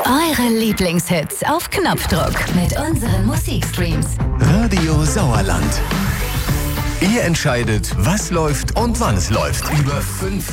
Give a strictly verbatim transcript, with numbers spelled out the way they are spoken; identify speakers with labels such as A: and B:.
A: Eure Lieblingshits auf Knopfdruck mit unseren Musikstreams.
B: Radio Sauerland. Ihr entscheidet, was läuft und wann es läuft. Über fünf